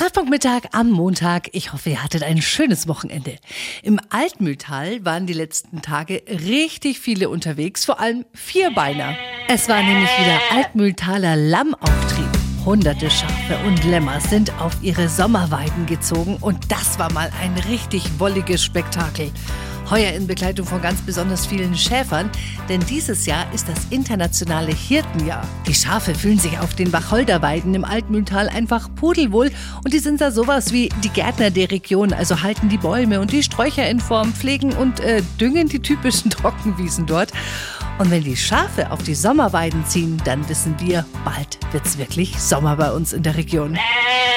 Treffpunktmittag am Montag. Ich hoffe, ihr hattet ein schönes Wochenende. Im Altmühltal waren die letzten Tage richtig viele unterwegs, vor allem Vierbeiner. Es war nämlich wieder Altmühltaler Lammauftrieb. Hunderte Schafe und Lämmer sind auf ihre Sommerweiden gezogen und das war mal ein richtig wolliges Spektakel. Heuer in Begleitung von ganz besonders vielen Schäfern, denn dieses Jahr ist das internationale Hirtenjahr. Die Schafe fühlen sich auf den Wacholderweiden im Altmühltal einfach pudelwohl und die sind da sowas wie die Gärtner der Region, also halten die Bäume und die Sträucher in Form, pflegen und düngen die typischen Trockenwiesen dort. Und wenn die Schafe auf die Sommerweiden ziehen, dann wissen wir, bald wird's wirklich Sommer bei uns in der Region.